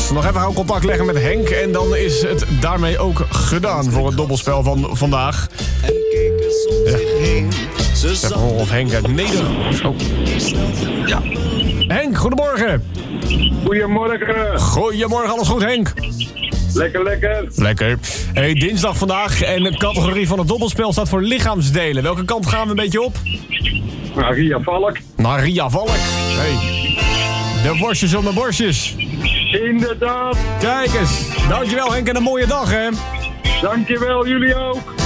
Nog even gauw contact leggen met Henk. En dan is het daarmee ook gedaan voor het dobbelspel van vandaag. Ja. Of Henk uit Nederland. Oh. Ja. Henk, goedemorgen. Goedemorgen. Goedemorgen, alles goed Henk? Lekker. Lekker. Hey, dinsdag vandaag en de categorie van het dobbelspel staat voor lichaamsdelen. Welke kant gaan we een beetje op? Naar Ria Valk. Naar Ria Valk. Hey. De borstjes om de borstjes. Inderdaad. Kijk eens. Dankjewel Henk en een mooie dag hè. Dankjewel, jullie ook.